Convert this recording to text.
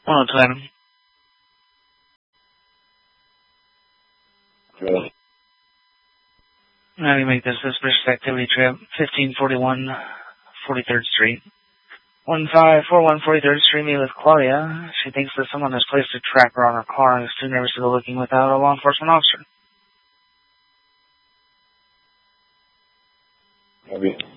102. Really? Now you make this suspicious activity trip, 1541 43rd Street. 1541 43rd Street, meet with Claudia. She thinks that someone has placed a tracker on her car and is too nervous to go looking without a law enforcement officer. Maybe.